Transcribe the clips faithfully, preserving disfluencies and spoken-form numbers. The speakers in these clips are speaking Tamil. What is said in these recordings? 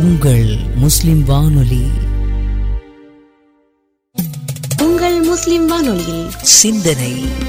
உங்கள் முஸ்லிம் வானொலி. உங்கள் முஸ்லிம் வானொலியில் சிந்தனை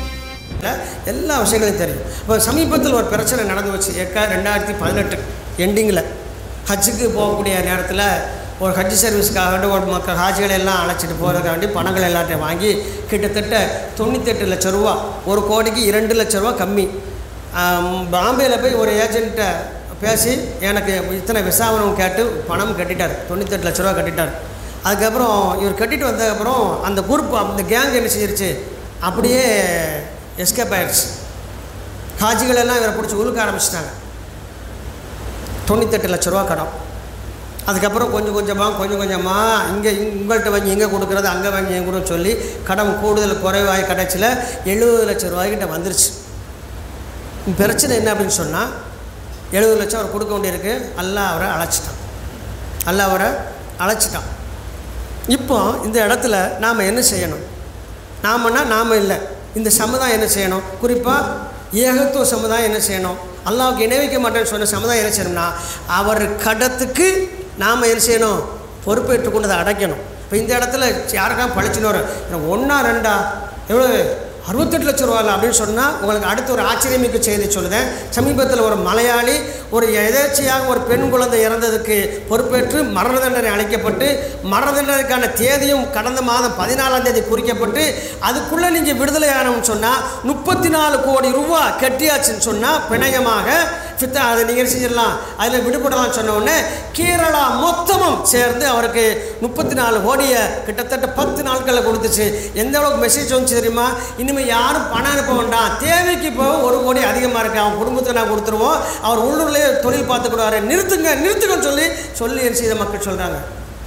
எல்லா விஷயங்களையும் தெரியும். இப்போ சமீபத்தில் ஒரு பிரச்சனை நடந்து வச்சு ஏக்கா ரெண்டாயிரத்தி பதினெட்டு எண்டிங்கில் ஹஜ்ஜுக்கு போகக்கூடிய நேரத்தில் ஒரு ஹஜ் சர்வீஸ்க்காக ஒரு மக்கள் ஹாஜிகளை எல்லாம் அழைச்சிட்டு போகிறதுக்காண்டி பணங்கள் எல்லாத்தையும் வாங்கி கிட்டத்தட்ட தொண்ணூத்தெட்டு லட்ச ரூபா, ஒரு கோடிக்கு இரண்டு லட்ச ரூபா கம்மி. பாம்பேயில் போய் ஒரு ஏஜென்ட்டை பேசி எனக்கு இத்தனை விசாவனம் கேட்டு பணம் கட்டிட்டார், தொண்ணூத்தெட்டு லட்ச ரூபா கட்டிட்டார். அதுக்கப்புறம் இவர் கட்டிட்டு வந்ததுக்கப்புறம் அந்த குரூப் அந்த கேங் என்ன செஞ்சிருச்சு, அப்படியே எஸ்கேப் ஆகிடுச்சு. ஹாஜிகள் எல்லாம் இவரை பிடிச்சி உழுக்க ஆரம்பிச்சிட்டாங்க. தொண்ணூத்தெட்டு லட்ச ரூபா கடன். அதுக்கப்புறம் கொஞ்சம் கொஞ்சமாக கொஞ்சம் கொஞ்சமாக இங்கே உங்கள்கிட்ட வாங்கி இங்கே கொடுக்குறது, அங்கே வாங்கி எங்கே கூட சொல்லி கடன் கூடுதல் குறைவாகி கடைசியில் எழுபது லட்ச ரூபாய்கிட்ட வந்துருச்சு. பிரச்சனை என்ன அப்படின்னு சொன்னால், எழுபது லட்சம் அவர் கொடுக்க வேண்டியிருக்கு. அல்லாஹ் அவரை அழைச்சிட்டான் அல்லாஹ் அவரை அழைச்சிட்டான். இப்போ இந்த இடத்துல நாம் என்ன செய்யணும்? நாமன்னா நாம் இல்லை, இந்த சமுதாயம் என்ன செய்யணும்? குறிப்பாக ஏகத்துவ சமுதாயம் என்ன செய்யணும்? அல்லாஹ்வுக்கு இணை வைக்க மாட்டேன்னு சொன்ன சமுதாயம் என்ன செய்யணும்னா, அவர் கடத்துக்கு நாம் என்ன செய்யணும்? பொறுப்பேற்றுக் கொண்டு அதை அடைக்கணும். இப்போ இந்த இடத்துல யாருக்கா பழிச்சுன்னு வரும், ஒன்றா ரெண்டா எவ்வளோ அறுபத்தெட்டு லட்ச ரூபா அப்படின்னு சொன்னால் உங்களுக்கு அடுத்து ஒரு ஆச்சரியமிக்க செய்தி சொல்லுதேன். சமீபத்தில் ஒரு மலையாளி ஒரு எதேர்ச்சியாக ஒரு பெண் குழந்தை இறந்ததுக்கு பொறுப்பேற்று மரண தண்டனை அளிக்கப்பட்டு, மரண தண்டனைக்கான தேதியும் கடந்த மாதம் பதினாலாம் தேதி குறிக்கப்பட்டு, அதுக்குள்ளே நீங்கள் விடுதலை ஆகணும்னு சொன்னால் முப்பத்தி நாலு கோடி ரூபா கட்டியாச்சுன்னு சொன்னால் பிணையமாக ஃபித்தா அதை நீங்கள் செஞ்சிடலாம், அதில் விடுபடலாம்னு சொன்ன உடனே கேரளா மொத்தமும் சேர்ந்து அவருக்கு முப்பத்தி நாலு கோடியை கிட்டத்தட்ட பத்து நாட்களில் கொடுத்துச்சு. எந்த அளவுக்கு மெசேஜ் வந்துச்சு தெரியுமா? இனிமேல் யாரும் பணம் அனுப்ப வேண்டாம், தேவைக்கு இப்போ ஒரு கோடி அதிகமாக இருக்குது, அவன் குடும்பத்தை நான் கொடுத்துருவோம், அவர் உள்ளூர்லேயே தொழில் பார்த்துக்கூடாரு, நிறுத்துங்க நிறுத்துங்கன்னு சொல்லி சொல்லி என்ன செய்த மக்கள் சொல்கிறாங்க.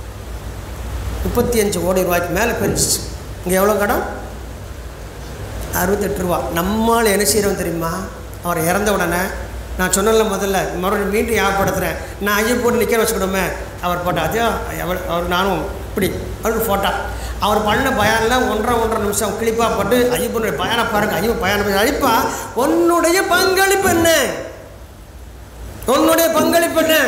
முப்பத்தி அஞ்சு கோடி ரூபாய்க்கு மேலே பெருந்துச்சு. இங்கே எவ்வளோ கடன்? அறுபத்தெட்டு ரூபா. நம்மளால் என்ன செய்கிறோம் தெரியுமா? அவர் இறந்த உடனே நான் சொன்னல முதல்ல மறுபடியும் மீண்டும் ஞாபகப்படுத்துகிறேன், நான் ஐயோ போட்டு நிற்க வச்சுக்கிடுமே அவர் போட்டா அதே அவர் அவர் நானும் இப்படி அவருக்கு ஃபோட்டா அவர் பண்ண பயானில் ஒன்றரை ஒன்றரை நிமிஷம் கிளிப்பாக போட்டு ஐயப்பனுடைய பயானை பாருங்கள், ஐயோ பயானம் அழிப்பா உன்னுடைய பங்களிப்பு என்ன, உன்னுடைய பங்களிப்பு என்ன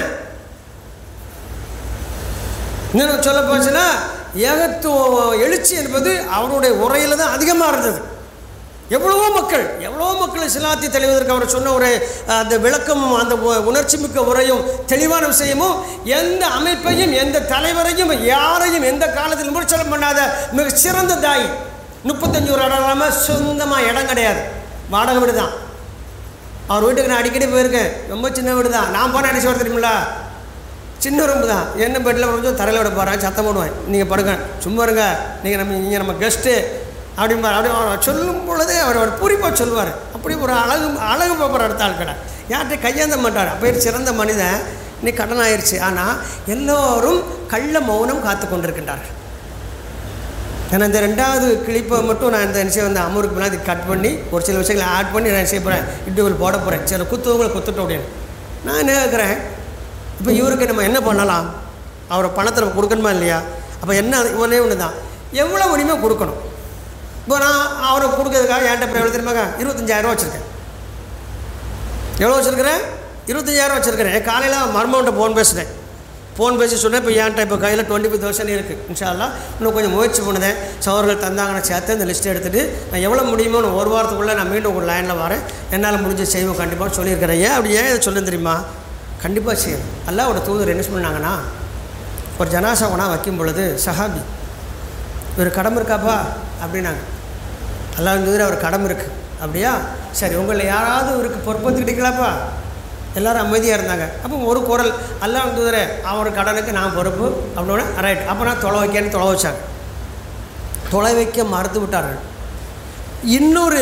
இன்னும் சொல்ல போச்சுன்னா, ஏகத்துவ எழுச்சி என்பது அவருடைய உரையில் தான் அதிகமாக இருந்தது. எவ்வளவோ மக்கள் எவ்வளோ மக்கள் இஸ்லாத்தை தெளிவதற்கு அவர் சொன்ன ஒரு அந்த விளக்கமும் அந்த உணர்ச்சி மிக்க உரையும் தெளிவான விஷயமும் எந்த அமைப்பையும் எந்த தலைவரையும் யாரையும் எந்த காலத்தில் விமர்சனம் பண்ணாத மிக சிறந்த தாய். முப்பத்தஞ்சு ஒரு இடம் இல்லாமல் சொந்தமாக இடம் கிடையாது, வாடகை வீடு தான். அவர் வீட்டுக்கு நான் அடிக்கடி போயிருக்கேன், ரொம்ப சின்ன வீடு தான். நான் போனால் என்ன செய்வார் தெரியுமில்ல, சின்ன ரூம்பு தான். என்ன பெட்டில் கொஞ்சம் தரையில் விட போகிறேன், சத்தம் போடுவேன், நீங்கள் படுங்க சும்மா இருங்க, நீங்கள் நம்ம நீங்கள் நம்ம கெஸ்ட்டு அப்படிம்பார். அப்படி அவர் சொல்லும் பொழுதே அவர் அவர் பூரிப்பாக சொல்லுவார். அப்படி ஒரு அழகு அழகு பார்ப்பற அடுத்த ஆள் கடை யார்கிட்ட கையாந்த மாட்டார். அப்போ சிறந்த மனிதன். இன்னைக்கு கடன் ஆயிடுச்சு. ஆனால் எல்லோரும் கள்ள மௌனம் காத்து கொண்டிருக்கின்றார்கள். ஏன்னா இந்த ரெண்டாவது கிளிப்பை மட்டும் நான் இந்த விஷயம் வந்து அமருக்கு பின்னால் இது கட் பண்ணி ஒரு சில விஷயங்களை ஆட் பண்ணி நான் செய்ய போகிறேன், இன்டர்வியூ போட போகிறேன். சில குத்துவங்களை குத்துட்டோம் அப்படின்னு நான் என்ன கேட்குறேன், இப்போ இவருக்கு நம்ம என்ன பண்ணலாம்? அவரை பணத்தை நம்ம கொடுக்கணுமா இல்லையா? அப்போ என்ன ஒன்றே ஒன்று தான், எவ்வளோ உரிமை கொடுக்கணும். இப்போ நான் அவரை கொடுக்கறதுக்காக என்கிட்ட இப்போ எவ்வளோ தெரியுமாங்க, இருபத்தஞ்சாயிரம் வச்சுருக்கேன். எவ்வளோ வச்சுருக்கிறேன்? இருபத்தஞ்சாயிரம் வச்சுருக்கிறேன். என் காலையில் மர்மன்ட்ட ஃபோன் பேசுகிறேன். ஃபோன் பேசி சொன்னேன், இப்போ என்கிட்ட இப்போ கையில் டுவெண்ட்டி ஃபைவ் தௌசண்ட் இருக்குது. இன்ஷா அல்லாஹ் இன்னும் கொஞ்சம் முயற்சி பண்ணுதேன், சவர்கள் தந்தாங்கன்னு சேர்த்து இந்த லிஸ்ட்டை எடுத்துகிட்டு நான் எவ்வளோ முடியுமோ ஒரு வாரத்துக்குள்ளே நான் மீண்டும் ஒரு லைனில் வரேன், என்னால் முடிஞ்ச செய்வோம் கண்டிப்பாக சொல்லியிருக்கிறேன். ஏன் அப்படி ஏன் இதை சொல்ல தெரியுமா? கண்டிப்பாக செய்யணும். அல்லாஹ்வோட தூதர் என்ன சொன்னாங்கன்னா, ஒரு ஜனாசா கொண்டா வைக்கும் பொழுது சஹாபி ஒரு கடமை இருக்காப்பா அப்படின்னாங்க. அல்லாஹ் தூதர் அவர் கடமை இருக்குது. அப்படியா, சரி உங்களை யாராவது இவருக்கு பொறுப்பேற்றுக்கிட்டீங்களாப்பா? எல்லோரும் அமைதியாக இருந்தாங்க. அப்போ ஒரு குரல், அல்லாஹ் தூதரே அவர் கடனுக்கு நான் பொறுப்பு அப்படின்னா ரைட். அப்போ நான் தொலை வைக்கன்னு தொலை வச்சாங்க. தொலை வைக்க மறுத்து விட்டார்கள். இன்னொரு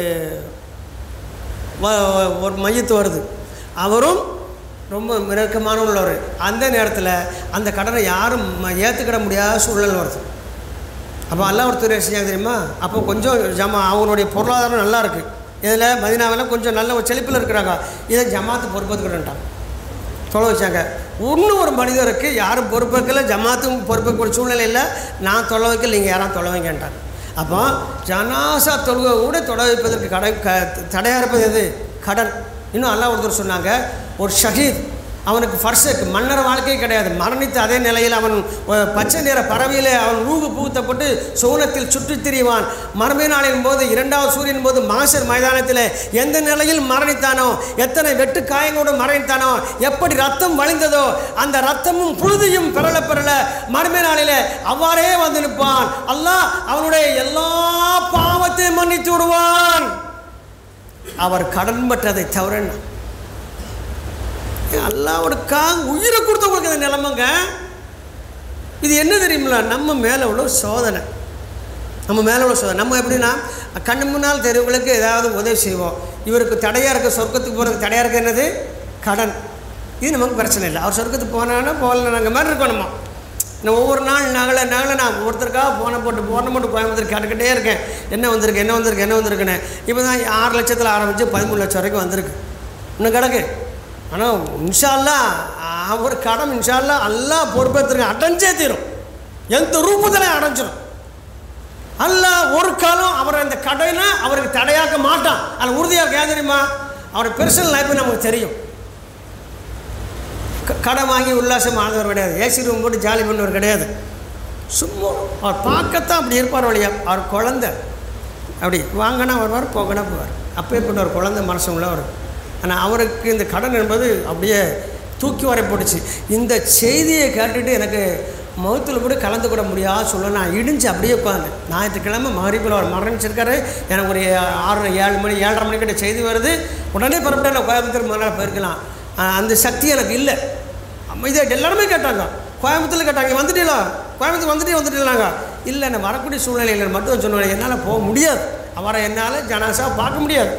ஒரு மையத்து வருது, அவரும் ரொம்ப நெருக்கமான உள்ளவர். அந்த நேரத்தில் அந்த கடனை யாரும் ஏற்றுக்கிட முடியாத சூழல் வருது. அப்போ அல்லாஹ் ஒரு துறை செஞ்சாங்க தெரியுமா? அப்போ கொஞ்சம் ஜமா அவங்களுடைய பொருளாதாரம் நல்லா இருக்குது. இதில் மதீனாவில் கொஞ்சம் நல்ல ஒரு செழிப்பில் இருக்கிறாங்க. இதை ஜமாத்து பொறுப்பேற்றுக்கிட்டாங்க, தொலை வச்சாங்க. இன்னும் ஒரு மனிதருக்கு யாரும் பொறுப்பேற்கல, ஜமாத்தும் பொறுப்பேற்க சூழ்நிலையில் நான் தொலை வைக்கல, நீங்கள் யாரும் தொலை வைங்கன்ட்டாங்க. அப்போ ஜனாசா தொழுகை கூட தொலை வைப்பதற்கு கடை க தடையாக இருப்பது எது? கடன். இன்னும் அல்லாஹ் ஒருத்தர் சொன்னாங்க, ஒரு ஷஹீத் அவனுக்கு ஃபர்ஸ்ட் மன்னர் வாழ்க்கையே கிடையாது. மரணித்து அதே நிலையில் அவன் பச்சை நிற பறவையிலே அவன் ரூகு பூத்தப்பட்டு சோனத்தில் சுற்றித் திரிவான். மறுமை நாளின் போது இரண்டாவது சூரியன் போது மாசர் மைதானத்தில் எந்த நிலையில் மரணித்தானோ, எத்தனை வெட்டு காயங்களோடு மரணித்தானோ, எப்படி ரத்தம் வழிந்ததோ அந்த ரத்தமும் புழுதியும் பெறல பெறல மறுமை நாளிலே அவ்வாறே வந்து நிற்பான். அல்லாஹ் அவனுடைய எல்லா பாவத்தையும் மன்னித்து விடுவான். அவர் கடன் பற்றதை தவிர அல்லாஹ்வுக்காக உயிரை கொடுத்தவங்களுக்கு அந்த நிலைமைங்க. இது என்ன தெரியுமில்ல, நம்ம மேலே உள்ள சோதனை. நம்ம மேலே உள்ள சோதனை. நம்ம எப்படின்னா கண்ணு முன்னால் தெருவுகளுக்கு ஏதாவது உதவி செய்வோம். இவருக்கு தடையாக இருக்க சொர்க்கத்துக்கு போகிறதுக்கு தடையாக இருக்க என்னது கடன். இது நமக்கு பிரச்சனை இல்லை. அவர் சொர்க்கத்துக்கு போனான்னா போகல நாங்கள் மாதிரி இருக்கோம். நம்ம நான் ஒவ்வொரு நாள் நகலை நகலை நான் ஒருத்தருக்காக போனை போட்டு போனை போட்டு கோயம்புத்தூர் கேட்டுக்கிட்டே இருக்கேன். என்ன வந்திருக்கு என்ன வந்திருக்கு என்ன வந்திருக்குன்னு. இப்போ தான் ஆறு லட்சத்தில் ஆரம்பித்து பதிமூணு லட்சம் வரைக்கும் வந்திருக்கு. இன்னும் கிடக்கு. ஆனால் இன்ஷா அல்லாஹ் அவர் கடன் இன்ஷா அல்லாஹ் அல்லாஹ் பொறுப்பேற்றுருங்க, அடைஞ்சே தீரும். எந்த ரூபத்தில் அடைஞ்சிடும். அல்லாஹ் ஒரு காலம் அவர் அந்த கடைனா அவருக்கு தடையாக்க மாட்டான். அதில் உறுதியாக ஏன் தெரியுமா, அவர் பெர்சனல் லைஃப் நமக்கு தெரியும். கடன் வாங்கி உல்லாசம் ஆனவர் கிடையாது. ஏசி ரூம் போட்டு ஜாலி பண்ணவர் கிடையாது. சும்மா அவர் பார்க்கத்தான் அப்படி இருப்பார். வழியா அவர் குழந்தை அப்படி வாங்கினா வருவார், போகனா போவார். அப்பே கொண்டு ஒரு குழந்தை மனசு உள்ளவர். ஆனால் அவருக்கு இந்த கடன் என்பது அப்படியே தூக்கி வரை போட்டுச்சு. இந்த செய்தியை கேட்டுட்டு எனக்கு மௌத்தில் கூட கலந்து கூட முடியாது சொல்ல நான் இடிஞ்சு அப்படியே உட்காந்து ஞாயிற்றுக்கிழமை மகரிபில் அவர் மரணிச்சிருக்காரு. எனக்கு ஒரு ஆறு ஏழு மணி ஏழரை மணிக்கிட்ட செய்தி வருது. உடனே புறப்பட்டு நான் கோயம்புத்தூர் முதல்ல போயிருக்கலாம். அந்த சக்தி எனக்கு இல்லை. இதை எல்லாருமே கேட்டாங்க. கோயம்புத்தூரில் கேட்டாங்க, வந்துட்டீங்களா கோயம்புத்தூர் வந்துட்டே வந்துட்டீங்களாங்க. இல்லை நான் வரக்கூடிய சூழ்நிலையில் மட்டும் சொன்னேன், என்னால் போக முடியாது. அவரை என்னால் ஜனாசா பார்க்க முடியாது.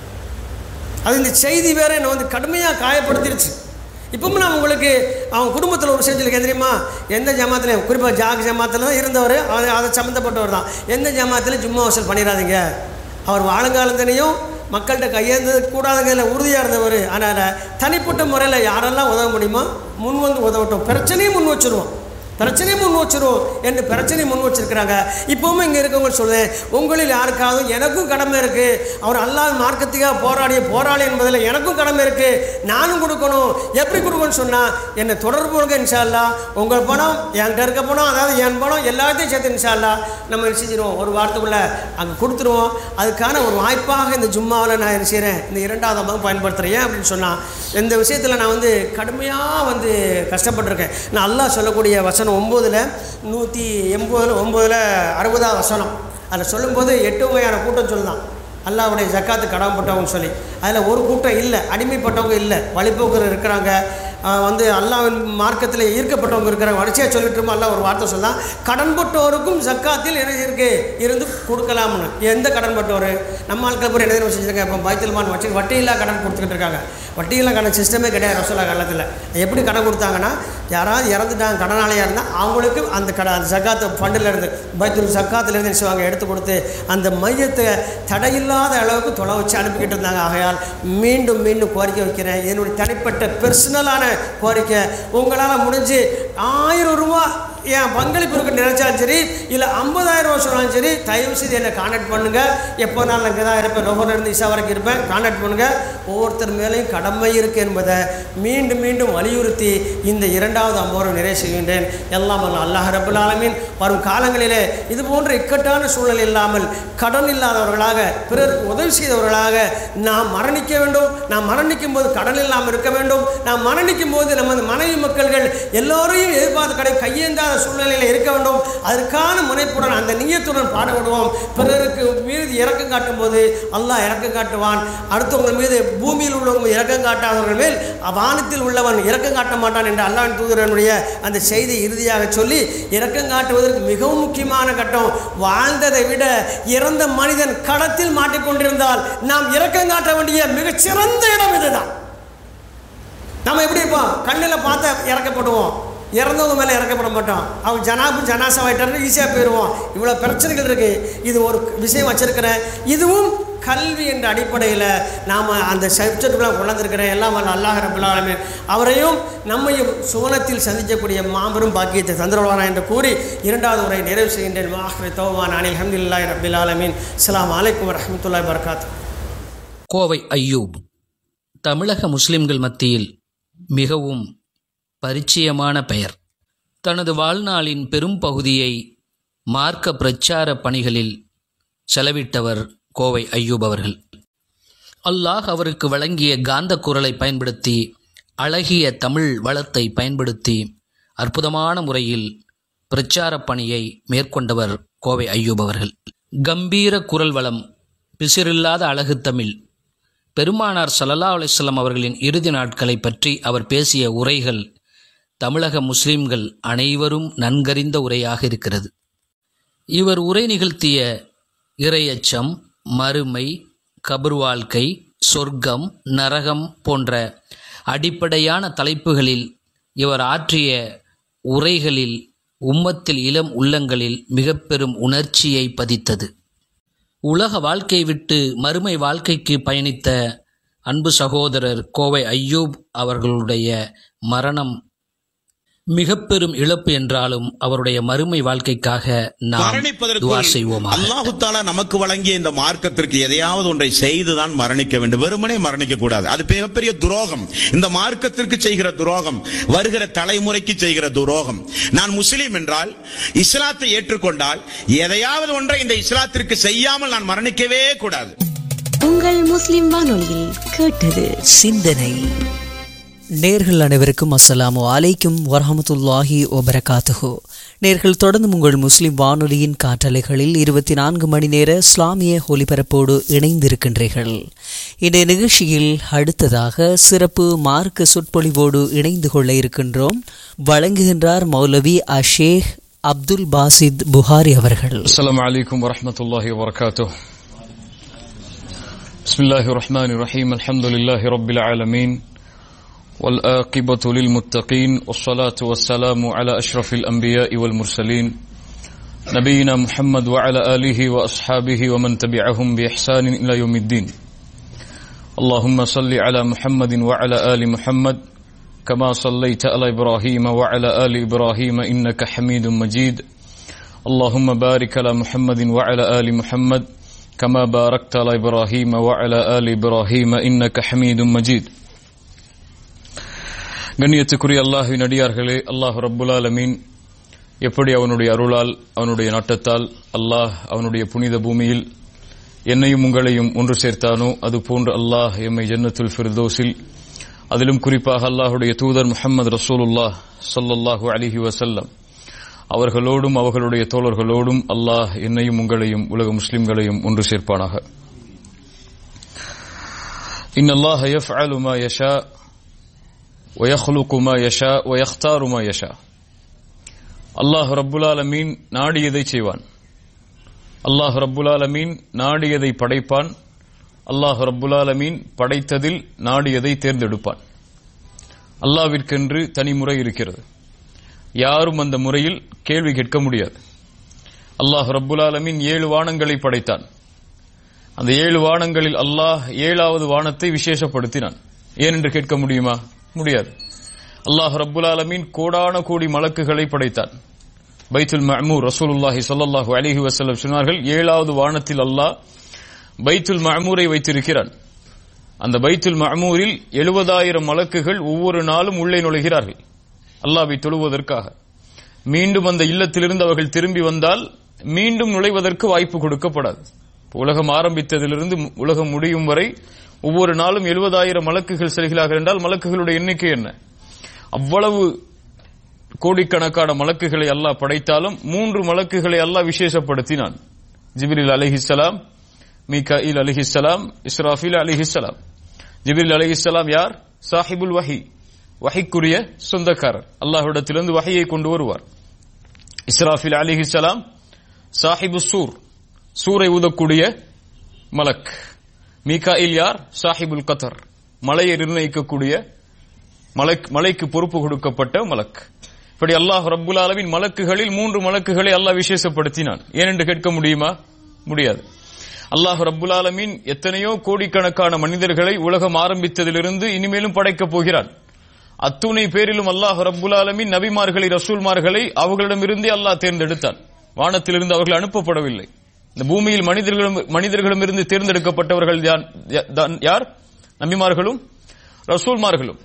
அது இந்த செய்தி வேறு என்னை வந்து கடுமையாக காயப்படுத்திடுச்சு. இப்பவும் நான் உங்களுக்கு அவன் குடும்பத்தில் ஒரு விஷயம் சொல்லி தெரியுமா, எந்த ஜமாத்துலையும் குறிப்பாக ஜாக் ஜமாத்தில் தான் இருந்தவர், அதை அதை சம்மந்தப்பட்டவர் தான். எந்த ஜமாத்திலையும் ஜும்மா வசூல் பண்ணிடாதீங்க. அவர் வாழுங்காலத்தினையும் மக்கள்கிட்ட கையேந்தது கூடாதுங்கிற உறுதியாக இருந்தவர். அதனால் தனிப்பட்ட முறையில் யாரெல்லாம் உதவ முடியுமோ முன் வந்து உதவட்டும். பிரச்சனையும் முன் வச்சுருவோம் பிரச்சனையை முன் வச்சிருவோம் என்று பிரச்சனையை முன் வச்சிருக்கிறாங்க. இப்போவும் இங்கே இருக்கவங்க சொல்லுவேன், உங்களில் யாருக்காவது எனக்கும் கடமை இருக்குது. அவர் அல்லாஹ் மார்க்கத்துக்காக போராடிய போராளி என்பதில் எனக்கும் கடமை இருக்குது. நானும் கொடுக்கணும். எப்படி கொடுக்கணும்னு சொன்னால் என்னை தொடர்பு கொடுங்க. இன்ஷா அல்லாஹ் உங்கள் பணம் என்கிட்ட இருக்க பணம், அதாவது என் பணம் எல்லாத்தையும் சேர்த்து இன்ஷா அல்லாஹ் நம்ம செஞ்சிடுவோம். ஒரு வாரத்துக்குள்ளே அங்கே கொடுத்துருவோம். அதுக்கான ஒரு வாய்ப்பாக இந்த ஜும்மாவில் நான் என்ன செய்கிறேன், இந்த இரண்டாவது அம்மாவும் பயன்படுத்துகிறேன். அப்படின்னு சொன்னால் இந்த விஷயத்தில் நான் வந்து கடுமையாக வந்து கஷ்டப்பட்டிருக்கேன். நான் அல்லாஹ் சொல்லக்கூடிய வசனம் ஒன்பதுல நூற்றி எண்பதுல ஒம்பதில் அறுபதாம் வசனம் அதில் சொல்லும்போது எட்டு வகையான கூட்டம் சொல்லுதான். அல்லாஹ்வுடைய ஜக்காத்து கடமைப்பட்டவங்க சொல்லி அதில் ஒரு கூட்டம் இல்லை, அடிமைப்பட்டவங்க இல்லை, வழிபோக்கர் இருக்கிறாங்க, வந்து அல்லாஹ்வின் மார்க்கத்தில் ஈர்க்கப்பட்டவங்க இருக்கிறாங்க. வரிசையாக சொல்லிட்டு இருக்கோம். அல்லாஹ் ஒரு வார்த்தை சொல்லலாம், கடன்பட்டோருக்கும் ஜக்காத்தில் என்ன இருக்குது இருந்து கொடுக்கலாம்னு. எந்த கடன்பட்டவர் நம்ம ஆட்கள் பூரா என்ன செஞ்சுருக்காங்க, இப்போ பைத்துல்மான் வச்சு வட்டியில்லா கடன் கொடுத்துக்கிட்டு இருக்காங்க. வட்டியில்லா கடன் சிஸ்டமே கிடையாது ரசூலா காலத்தில். எப்படி கடன் கொடுத்தாங்கன்னா, யாராவது இறந்துட்டாங்க கடனாளியாக இருந்தால் அவங்களுக்கு அந்த கடன் அந்த ஜக்காத்து ஃபண்டில் இருந்து பைத்துல் ஜக்காத்துலேருந்து என்ன செய்வாங்க எடுத்து கொடுத்து அந்த மையத்தை தடையில்லாத அளவுக்கு தொலை வச்சு அனுப்பிக்கிட்டு இருந்தாங்க. ஆகையால் மீண்டும் மீண்டும் கோரிக்கை வைக்கிறேன், என்னுடைய தனிப்பட்ட பெர்சனலான கோரிக்கை, உங்களால் முடிஞ்சு ஆயிரம் ரூபா என் பங்களிப்பு இருக்க நினைச்சாலும் சரி, இல்லை ஐம்பதாயிரம் ரூபா சொன்னாலும் சரி, தயவு செய்து என்னை கான்டாக்ட் பண்ணுங்கள். எப்போ நான் இங்கே தான் இருப்பேன், லோகர்லேருந்து இசா வரைக்கும் இருப்பேன். கான்டாக்ட் பண்ணுங்கள். ஒவ்வொருத்தர் மேலேயும் கடமை இருக்குது என்பதை மீண்டும் மீண்டும் வலியுறுத்தி இந்த இரண்டாவது அம்பவரை நிறைவு செய்கின்றேன். எல்லாம் அல்ல அல்லாஹ் ரப்பல் ஆலமீன் வரும் காலங்களிலே இது போன்ற இக்கட்டான சூழல் இல்லாமல் கடன் இல்லாதவர்களாக பிறருக்கு உதவி செய்தவர்களாக நாம் மரணிக்க வேண்டும். நாம் மரணிக்கும் போது கடன் இல்லாமல் இருக்க வேண்டும். நாம் மரணிக்கும் போது நமது மனைவி மக்கள்கள் எல்லோரையும் எதிர்பார்த்து கடை கையேந்தாத சூழ்நிலையில் இருக்க வேண்டும். அதற்கான முனைப்புடன் அந்த நியத்துடன் பாடுபடுவோம். பிறருக்கு மீது இறக்கம் காட்டும் போது அல்லாஹ் இறக்கம் காட்டுவான். அடுத்தவங்க மீது பூமியில் உள்ளவங்க இறக்கம் காட்டாதவர்கள் மேல் வானத்தில் உள்ளவன் இறக்கம் காட்ட மாட்டான் என்று அல்லாஹ்வின் தூதரனுடைய அந்த செய்தி இறுதியாக சொல்லி, இறக்கம் காட்டுவதற்கு மிகவும் முக்கியமான கட்டம், வாழ்ந்ததை விட இறந்த மனிதன் களத்தில் மாட்டிக்கொண்டிருந்தால் நாம் இறக்கம் காட்ட வேண்டிய மிகச்சிறந்த இடம் இதுதான். நம்ம எப்படி இருப்போம், கண்ணில் பார்த்து இறக்கப்படுவோம், இறந்தவங்க மேலே இறக்கப்பட மாட்டோம். அவங்க ஜனாபு ஜனாசாவாயிட்டாரு ஈஸியாக போயிடுவோம். இவ்வளோ பிரச்சனைகள் இருக்குது. இது ஒரு விஷயம் வச்சுருக்கிறேன். இதுவும் கல்வி என்ற அடிப்படையில் நாம் அந்த சப்ஜெக்டுலாம் கொண்டிருக்கிறேன். எல்லாம் அல்லாஹ் ரப்பல் ஆலமீன் அவரையும் நம்மையும் சுவனத்தில் சந்திக்கக்கூடிய மாபெரும் பாக்கியத்தை தந்துருவானா என்று கூறி இரண்டாவது உரை நிறைவு செய்கின்றேன். ஆஹிரு தௌவானா அனில் ஹம்துலில்லாஹி ரப்பில் ஆலமீன். அஸ்ஸலாமு அலைக்கும் வரஹ்மத்துல்லாஹி வபரகாத்துஹு. கோவை அய்யூப் தமிழக முஸ்லிம்கள் மத்தியில் மிகவும் பரிச்சயமான பெயர். தனது வாழ்நாளின் பெரும் பகுதியை மார்க்க பிரச்சார பணிகளில் செலவிட்டவர் கோவை ஐயூப் அவர்கள். அல்லாஹ் அவருக்கு வழங்கிய காந்த குரலை பயன்படுத்தி, அழகிய தமிழ் வளத்தை பயன்படுத்தி அற்புதமான முறையில் பிரச்சார பணியை மேற்கொண்டவர் கோவை ஐயூப் அவர்கள். கம்பீர குரல் வளம், பிசிறில்லாத அழகு தமிழ். பெருமானார் ஸல்லல்லாஹு அலைஹி வஸல்லம் அவர்களின் இறுதி நாட்களை பற்றி அவர் பேசிய உரைகள் தமிழக முஸ்லிம்கள் அனைவரும் நன்கறிந்த உரையாக இருக்கிறது. இவர் உரை நிகழ்த்திய இறையச்சம், மறுமை, கபர் வாழ்க்கை, சொர்க்கம், நரகம் போன்ற அடிப்படையான தலைப்புகளில் இவர் ஆற்றிய உரைகளில் உம்மத்தில் இளம் உள்ளங்களில் மிக பெரும் உணர்ச்சியை பதித்தது. உலக வாழ்க்கை விட்டு மறுமை வாழ்க்கைக்கு பயணித்த அன்பு சகோதரர் கோவை ஐயூப் அவர்களுடைய மரணம் மிக பெரும் இழப்பு என்றாலும் அவருடைய மறுமை வாழ்க்கைக்காக நாம் துஆ செய்வோம். அல்லாஹ் தஆலா நமக்கு வழங்கிய இந்த மார்க்கத்திற்கு எதையாவது ஒன்றை செய்துதான் மரணிக்க வேண்டும், வெறுமனே மரணிக்க கூடாது. அது மிகப்பெரிய துரோகம், இந்த மார்க்கத்திற்கு செய்கிற துரோகம், வருகிற தலைமுறைக்கு செய்கிற துரோகம். நான் முஸ்லீம் என்றால், இஸ்லாத்தை ஏற்றுக்கொண்டால் எதையாவது ஒன்றை இந்த இஸ்லாத்திற்கு செய்யாமல் நான் மரணிக்கவே கூடாது. உங்கள் முஸ்லிம் வானொலியில் கேட்டது சிந்தனை. நேர்கள் அனைவருக்கும் அஸ்ஸலாமு அலைக்கும் வரஹமத்துல்லாஹி வபரகாத்துஹு. நேர்கள் தொடர்ந்து உங்கள் முஸ்லிம் வானொலியின் காற்றலைகளில் இருபத்தி நான்கு மணி நேர இஸ்லாமிய ஒலிபரப்போடு இணைந்திருக்கின்றீர்கள். இந்த நிகழ்ச்சியில் அடுத்ததாக சிறப்பு மார்க்க சொற்பொழிவோடு இணைந்து கொள்ள இருக்கின்றோம். வழங்குகின்றார் மௌலவி அஷேக் அப்துல் பாசித் புகாரி அவர்கள். அஸ்ஸலாமு அலைக்கும் வரஹமத்துல்லாஹி வபரகாத்துஹு. பிஸ்மில்லாஹிர் ரஹ்மானிர் ரஹீம். அல்ஹம்துலில்லாஹி ரப்பில் ஆலமீன். والآقبة للمتقين والصلاة والسلام على أشرف الأنبياء والمرسلين نبينا محمد وعلى آله وأصحابه ومن تبعهم بإحسان إلى يوم الدين. اللهم صل على محمد وعلى آل محمد كما صليت على إبراهيم وعلى آل إبراهيم إنك حميد مجيد. اللهم بارك على محمد وعلى آل محمد كما باركت على إبراهيم وعلى آل إبراهيم إنك حميد مجيد. கண்ணியத்துக்குரிய அல்லாஹ்வின் அடியார்களே, அல்லாஹ் ரப்புல் ஆலமீன் எப்படி அவனுடைய அருளால் அவனுடைய நாட்டத்தால் அல்லாஹ் அவனுடைய புனித பூமியில் என்னையும் உங்களையும் ஒன்று சேர்த்தானோ அதுபோன்று அல்லாஹ் எம்மை ஜன்னத்துல் ஃபிர்தௌஸில், அதிலும் குறிப்பாக அல்லாஹுடைய தூதர் முஹம்மது ரசூலுல்லாஹ் ஸல்லல்லாஹு அலைஹி வஸல்லம் அவர்களோடும் அவர்களுடைய தோழர்களோடும் அல்லாஹ் என்னையும் உங்களையும் உலக முஸ்லிம்களையும் ஒன்று சேர்ப்பானாக. இன்னல்லாஹ யஃஅலு மா யஷா وَيَخْلُقُ مَا يَشَاءُ وَيَخْتَارُ مَا يَشَاءُ. அல்லாஹ் ரப்புல் ஆலமீன் நாடியதை செய்வான். அல்லாஹ் ரப்புல் ஆலமீன் நாடியதை படைப்பான். அல்லாஹ் ரப்புல் ஆலமீன் படைத்ததில் நாடியதை தேர்ந்தெடுப்பான். அல்லாஹ்விற்கென்று தனி முறை இருக்கிறது. யாரும் அந்த முறையில் கேள்வி கேட்க முடியாது. அல்லாஹ் ரப்புல் ஆலமீன் ஏழு வானங்களை படைத்தான். அந்த ஏழு வானங்களில் அல்லாஹ் ஏழாவது வானத்தை விசேஷப்படுத்தினான். ஏனென்று கேட்க முடியுமா? முடியாது. அல்லாஹ் ரப்புல் ஆலமீன் கோடான கோடி மலக்குகளை படைத்தான். பைத்துல் மஅமூர், ரசூலுல்லாஹி ஸல்லல்லாஹு அலைஹி வஸல்லம் சொன்னார்கள், ஏழாவது வானத்தில் அல்லாஹ் பைத்துல் மஅமூரை வைத்திருக்கிறான். அந்த பைத்துல் மஅமூரில் எழுபதாயிரம் மலக்குகள் ஒவ்வொரு நாளும் உள்ளே நுழைகிறார்கள் அல்லாஹ்வை தொழுவதற்காக. மீண்டும் அந்த இல்லத்திலிருந்து அவர்கள் திரும்பி வந்தால் மீண்டும் நுழைவதற்கு வாய்ப்பு கொடுக்கப்படாது. உலகம் ஆரம்பித்ததிலிருந்து உலகம் முடியும் வரை ஒவ்வொரு நாளும் எழுபதாயிரம் மலக்குகள் செல்கிறார்கள் என்றால் மலக்குகளுடைய எண்ணிக்கை என்ன? அவ்வளவு கோடிக்கணக்கான மலக்குகளை அல்லாஹ் படைத்தாலும் மூன்று மலக்குகளை அல்லாஹ் விசேஷப்படுத்தினான். ஜிப்ரீல் அலைஹிஸ்ஸலாம், மீகாயில் அலைஹிஸ்ஸலாம், இஸ்ராஃபீல் அலைஹிஸ்ஸலாம். ஜிப்ரீல் அலைஹிஸ்ஸலாம் யார்? சாஹிபுல் வஹி, வஹிக்குரிய சொந்தக்காரர், அல்லாஹ்விடத்திலிருந்து வஹியை கொண்டு வருவார். இஸ்ராஃபீல் அலைஹிஸ்ஸலாம் சாஹிபு சூர், சூரை ஊதக்கூடிய மலக். மீகாயில் யார்? சாஹிபுல் கத்தர், மலையை நிர்ணயிக்கக்கூடிய மலைக்கு பொறுப்பு கொடுக்கப்பட்ட மலக். இப்படி அல்லாஹ் ரப்புல் ஆலமீன் மலக்குகளில் மூன்று மலக்குகளை அல்லாஹ் விசேஷப்படுத்தினான். ஏனென்று கேட்க முடியுமா? முடியாது. அல்லாஹ் ரப்புல் ஆலமீன் எத்தனையோ கோடிக்கணக்கான மனிதர்களை உலகம் ஆரம்பித்ததிலிருந்து இனிமேலும் படைக்கப் போகிறான். அத்துணை பேரிலும் அல்லாஹ் ரப்புல் ஆலமீன் நபிமார்களை, ரசூல்மார்களை அவர்களிடமிருந்தே அல்லாஹ் தேர்ந்தெடுத்தான். வானத்திலிருந்து அவர்கள் அனுப்பப்படவில்லை. இந்த பூமியில் மனிதர்களும் மனிதர்களிடமிருந்து தேர்ந்தெடுக்கப்பட்டவர்கள் யார்? நபிமார்களும் ரசூல்மார்களும்.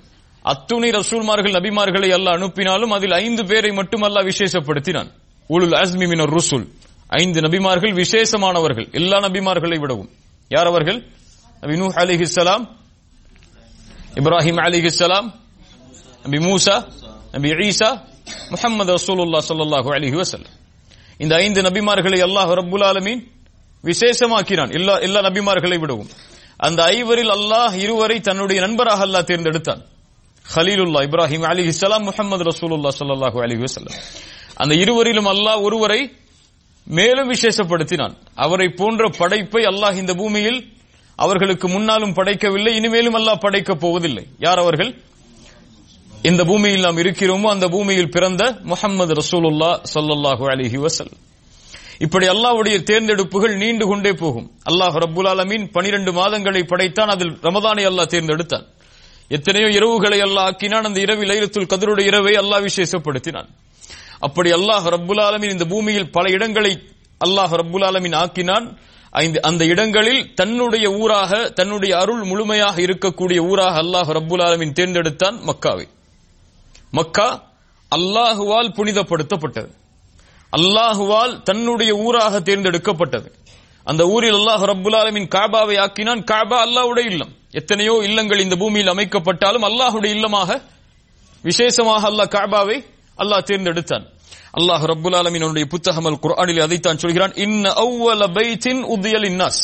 அத்துணை ரசூல்மார்கள் நபிமார்களை அல்லாஹ் அனுப்பினாலும் அதில் ஐந்து பேரை மட்டும் அல்லாஹ் விசேஷப்படுத்தினான். உலுல் அஸ்மி மினர் ருசுல், ஐந்து நபிமார்கள் விசேஷமானவர்கள் எல்லா நபிமார்களை விடவும். யார் அவர்கள்? நபி நூஹ் அலைஹிஸ்ஸலாம், இப்ராஹிம் அலைஹிஸ்ஸலாம், நபி மூசா, நபி ஈசா, முஹம்மது ரசூலுல்லாஹ் ஸல்லல்லாஹு அலைஹி வஸல்லம். இந்த ஐந்து நபிமார்களை அல்லாஹ் ரப்புல் ஆலமீன் விசேஷமாக்கினான் எல்லா எல்லா நபிமார்களை விடவும். அந்த ஐவரில் அல்லாஹ் இருவரை தன்னுடைய நண்பராக அல்லாஹ் தேர்ந்தெடுத்தான். ஹலீலுல்லாஹ் இப்ராஹிம் அலைஹிஸ்ஸலாம், முஹம்மது ரசூலுல்லாஹ் ஸல்லல்லாஹு அலைஹி வஸல்லம். அந்த இருவரிலும் அல்லாஹ் ஒருவரை மேலும் விசேஷப்படுத்தினான். அவரை போன்ற படைப்பை அல்லாஹ் இந்த பூமியில் அவர்களுக்கு முன்னாலும் படைக்கவில்லை, இனிமேலும் அல்லாஹ் படைக்கப் போவதில்லை. யார் அவர்கள்? இந்த பூமியில் நாம் இருக்கிறோமோ அந்த பூமியில் பிறந்த முஹம்மது ரசூலுல்லாஹ் ஸல்லல்லாஹு அலைஹி வஸல்லம். இப்படி அல்லாஹ்வுடைய தேர்ந்தெடுப்புகள் நீண்டு கொண்டே போகும். அல்லாஹ் ரப்புல் ஆலமீன் பனிரெண்டு மாதங்களை படைத்தான். அதில் ரமதானை அல்லாஹ் தேர்ந்தெடுத்தான். எத்தனையோ இரவுகளை அல்லாஹ் ஆக்கினான். அந்த இரவில் லைலத்துல் கத்ருடைய இரவை அல்லாஹ் விசேஷப்படுத்தினான். அப்படி அல்லாஹ் ரப்புல் ஆலமீன் இந்த பூமியில் பல இடங்களை அல்லாஹ் ரப்புல் ஆலமீன் ஆக்கினான். அந்த இடங்களில் தன்னுடைய ஊராக, தன்னுடைய அருள் முழுமையாக இருக்கக்கூடிய ஊராக அல்லாஹ் ரப்புல் ஆலமீன் தேர்ந்தெடுத்தான் மக்காவை. மக்கா அல்லாஹுவால் புனிதப்படுத்தப்பட்டது, அல்லாஹுவால் தன்னுடைய ஊராக தேர்ந்தெடுக்கப்பட்டது. அந்த ஊரில் அல்லாஹ் ரப்புல் ஆலமீன் காபாவை ஆக்கினான். காபா அல்லாஹ்வுடைய இல்லம். எத்தனையோ இல்லங்கள் இந்த பூமியில் அமைக்கப்பட்டாலும் அல்லாஹ்வுடைய இல்லமாக விசேஷமாக அல்லாஹ் காபாவை அல்லாஹ் தேர்ந்தெடுத்தான். அல்லாஹ் ரப்புல் ஆலமீன் அவருடைய புத்தகம் அல் குர்ஆனில் அதைத்தான் சொல்கிறான், இன்ன அவ்வல பைத்தின் உதிய லின்னாஸ்,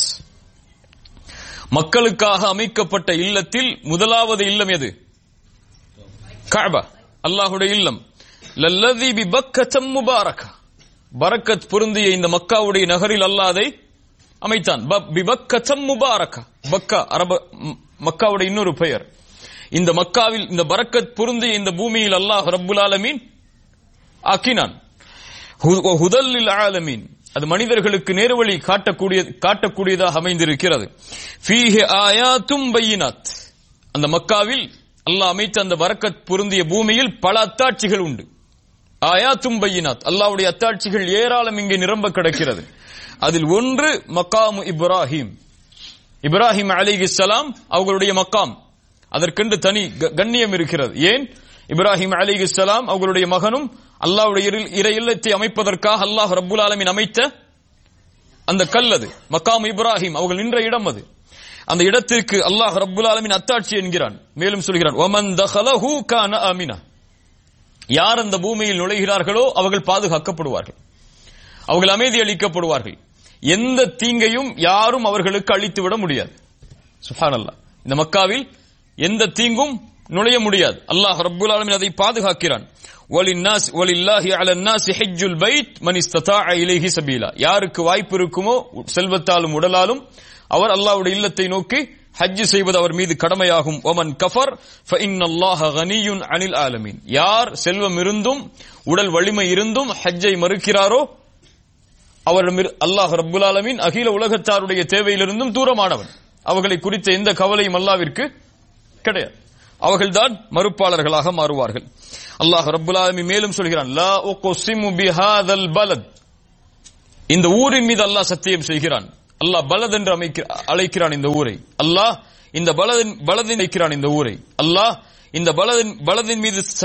மக்களுக்காக அமைக்கப்பட்ட இல்லத்தில் முதலாவது இல்லம் எது? கஅபா, அல்லாஹ்வுடைய இல்லம். லல்லதி பிபக்கத்தம் முபாரக, பரக்கத் பொருந்திய இந்த மக்காவுடைய நகரில் அல்லாஹ் அதை அமைத்தான். பிபக்கத்தம் முபாரக, பக்கா அரப மக்காவுடைய இன்னொரு பெயர். இந்த மக்காவில் இந்த பரக்கத் பொருந்திய இந்த பூமியில் அல்லாஹ் ரப்புல் ஆலமீன் ஆக்கினான். ஹுதல்லில் ஆலமீன், அது மனிதர்களுக்கு நேர்வழி காட்டக்கூடிய காட்டக்கூடியதாக அமைந்திருக்கிறது. ஃபீஹி ஆயாத்தும் பையினாத், அந்த மக்காவில் அல்லாஹ் அமைத்த அந்த பரக்கத் பொருந்திய பூமியில் பல அத்தாட்சிகள் உண்டு. ஆயாத்தும் பையினாத், அல்லாஹ்வுடைய அத்தாட்சிகள் ஏராளம் இங்கே நிரம்ப கிடக்கிறது. அதில் ஒன்று மக்காமு இப்ராஹிம், இப்ராஹிம் அலைஹிஸ்ஸலாம் அவர்களுடைய மக்காம். அதற்கென்று தனி கண்ணியம் இருக்கிறது. ஏன்? இப்ராஹிம் அலைஹிஸ்ஸலாம் அவர்களுடைய மகனும் அல்லாஹ்வுடைய இறை இல்லத்தை அமைப்பதற்காக அல்லாஹ் ரப்புல் ஆலமீன் அமைத்த அந்த கல் அது மக்காம் இப்ராஹிம், அவர்கள் நின்ற இடம் அது. அந்த இடத்திற்கு அல்லாஹ் ரப்புல் ஆலமீன் அத்தாட்சி என்கிறான். மேலும் சொல்கிறான், வமன் தഖலஹு கான ஆமினா, யார் அந்த பூமியில் நுழைகிறார்களோ அவர்கள் பாதுகாக்கப்படுவார்கள், அவர்கள் அமைதி அளிக்கப்படுவார்கள். எந்த தீங்கையும் யாரும் அவர்களுக்கு அளித்து விட முடியாது. சுப்ஹானல்லாஹ், இந்த மக்காவில் எந்த தீங்கும் நுழைய முடியாது. அல்லாஹ் ரப்புல் ஆலமீன் அதை பாதுகாக்கிறான். வலின்னாஸ் வலில்லாஹி அலன்னாஸி ஹஜ்ஜுல் பைத் மன் இஸ்ததாஅ இலைஹி சபீலா, யாருக்கு வாய்ப்பு இருக்குமோ செல்வத்தாலும் உடலாலும் அவர் அல்லாஹ்வுடைய இல்லத்தை நோக்கி ஹஜ் செய்வது அவர் மீது கடமையாகும். வமன் கஃபர் ஃபஇன்னல்லாஹ கனியுன் அனில் ஆலமீன், யார் செல்வம் இருந்தும் உடல் வலிமை இருந்தும் ஹஜ்ஜை மறுக்கிறாரோ அவர் அல்லாஹ் ரப்புல் ஆலமீன் அகில உலகத்தாருடைய தேவையிலிருந்தும் தூரமானவன். அவர்களை குறித்த எந்த கவலையும் அல்லாஹ்விற்கு கிடையாது. அவர்கள்தான் மறுப்பாளர்களாக மாறுவார்கள். அல்லாஹ் ரப்புல் ஆலமீன் மேலும் சொல்கிறான், லா உக்ஸிமு பிஹாதல் பலத், இந்த ஊரின் மீது அல்லாஹ் சத்தியம் செய்கிறான். அல்லாஹ் பலத் என்று அழைக்கிறான் இந்த ஊரை. அல்லாஹ் இந்த பலதின் பலதின் வைக்கிறான் இந்த ஊரை. அல்லாஹ் இந்த பலதின் பலதின் மீது